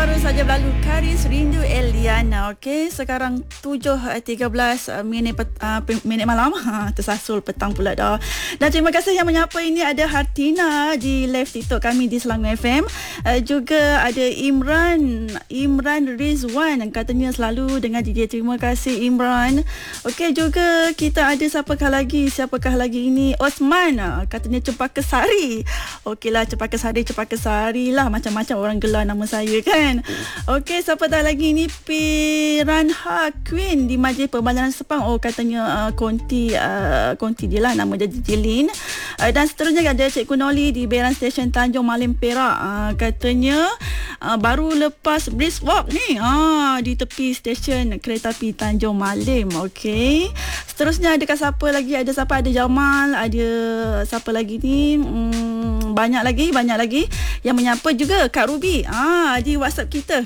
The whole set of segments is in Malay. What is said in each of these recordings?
baru saja berlalu Karis Rindu Eliana. Okey, sekarang 7.13 minit malam. Tersasul petang pula dah. Dan terima kasih yang menyapa. Ini ada Hartina di live TikTok kami di Selangor FM. Juga ada Imran Rizwan yang katanya selalu dengar DJ. Terima kasih Imran. Okey, juga kita ada siapakah lagi ini? Osman katanya Cempaka Sari. Okeylah, Cempaka Sari lah, macam-macam orang gelar nama saya kan. Okey, siapa dah lagi ni? Piranha Queen di Majlis Pembandaran Sepang. Oh, katanya konti dia lah, nama dia Jilin. Dan seterusnya ada Cikgu Noli di Beran Stesen Tanjung Malim Perak. Katanya baru lepas brisk walk ni di tepi stesen kereta api Tanjung Malim. Okey, seterusnya adakah siapa lagi? Ada siapa? Ada Jamal, ada siapa lagi ni? Banyak lagi yang menyapa juga. Kak Ruby di WhatsApp kita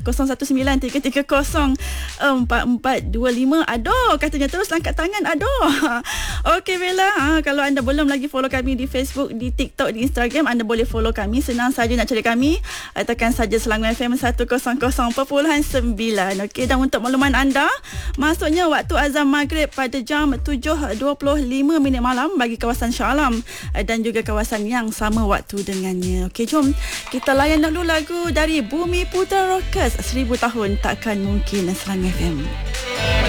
0193304425. Aduh, katanya terus angkat tangan. Aduh. Okey Bella, kalau anda belum lagi follow kami di Facebook, di TikTok, di Instagram, anda boleh follow kami. Senang saja nak cari kami, tekan saja Selangor FM 100.9. Okey, dan untuk makluman anda, masuknya waktu azan maghrib pada jam 7.25 malam bagi kawasan Shah Alam dan juga kawasan yang sama waktu dengannya. Okey, jom kita layan dulu lagu dari Bumi Putra Rockers, 1000 tahun takkan mungkin, Selangor FM.